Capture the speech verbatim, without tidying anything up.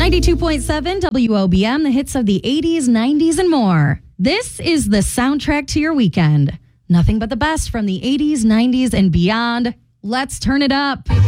ninety-two point seven W O B M, the hits of the eighties, nineties, and more. This is the soundtrack to your weekend. Nothing but the best from the eighties, nineties, and beyond. Let's turn it up.